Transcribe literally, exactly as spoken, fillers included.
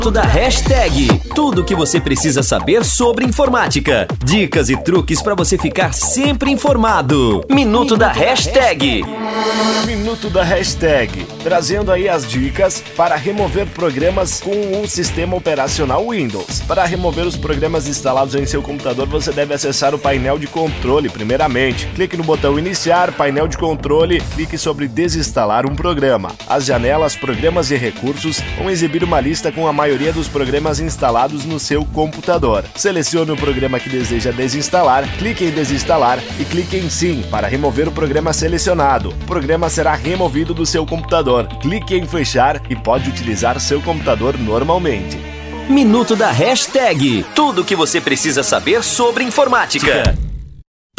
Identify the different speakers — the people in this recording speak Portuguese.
Speaker 1: Da hashtag, tudo que você precisa saber sobre informática. Dicas e truques para você ficar sempre informado. Minuto, Minuto da, da hashtag.
Speaker 2: hashtag. Minuto da hashtag, trazendo aí as dicas para remover programas com um sistema operacional Windows. Para remover os programas instalados em seu computador, você deve acessar o painel de controle primeiramente. Clique no botão iniciar, painel de controle, clique sobre desinstalar um programa. As janelas, programas e recursos vão exibir uma lista com a maioria maioria dos programas instalados no seu computador. Selecione o programa que deseja desinstalar, clique em desinstalar e clique em sim para remover o programa selecionado. O programa será removido do seu computador. Clique em fechar e pode utilizar seu computador normalmente.
Speaker 1: Minuto da hashtag. Tudo o que você precisa saber sobre informática.